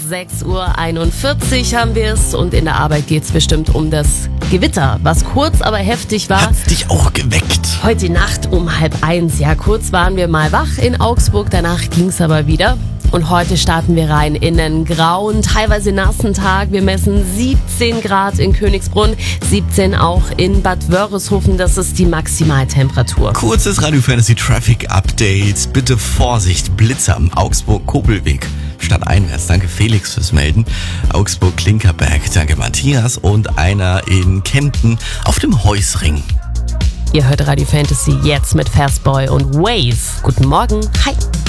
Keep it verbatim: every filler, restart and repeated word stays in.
sechs Uhr einundvierzig haben wir es und in der Arbeit geht es bestimmt um das Gewitter, was kurz, aber heftig war. Hat's dich auch geweckt? Heute Nacht um halb eins. Ja, kurz waren wir mal wach in Augsburg, danach ging es aber wieder. Und heute starten wir rein in einen grauen, teilweise nassen Tag. Wir messen siebzehn Grad in Königsbrunn, siebzehn auch in Bad Wörishofen. Das ist die Maximaltemperatur. Kurzes Radio Fantasy Traffic Update. Bitte Vorsicht, Blitzer am Augsburg-Kobelweg. Stadteinwärts. Danke Felix fürs Melden. Augsburg-Klinkerberg. Danke Matthias. Und einer in Kempten auf dem Heusring. Ihr hört Radio Fantasy jetzt mit Fastboy und Wave. Guten Morgen. Hi.